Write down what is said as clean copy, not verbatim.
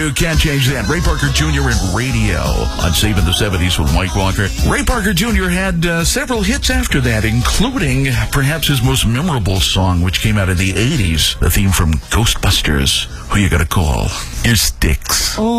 You can't change that. Ray Parker Jr. and Radio on Saving the 70s with Mike Walker. Ray Parker Jr. had several hits after that, including perhaps his most memorable song, which came out in the 80s, the theme from Ghostbusters, Who You Gotta Call. Here's Styx.